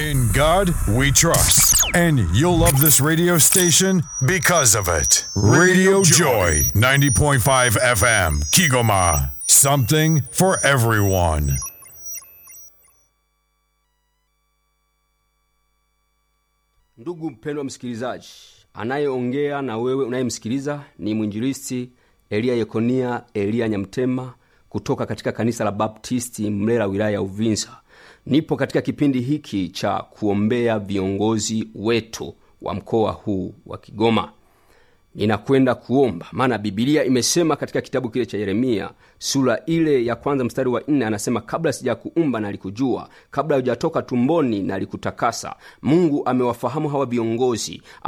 In God we trust. And you'll love this radio station because of it. Radio Joy, 90.5 FM, Kigoma. Something for everyone. Ndugu mpendwa msikilizaji, anayeongea na wewe unayemsikiliza ni mwinjilisti Elia Yekonia Elia Nyamtema kutoka katika kanisa la Baptisti Mlela, wilaya ya Uvinza. Nipo katika kipindi hiki cha kuombea viongozi wetu wa mkoa huu wa Kigoma. Ninakwenda kuomba, maana Biblia imesema katika kitabu kile cha Yeremia sura ile ya kwanza mstari wa 4, anasema kabla sijakuumba nalikujua, kabla hujatoka tumboni nalikutakasa. Mungu amewafahamu hawa viongozi.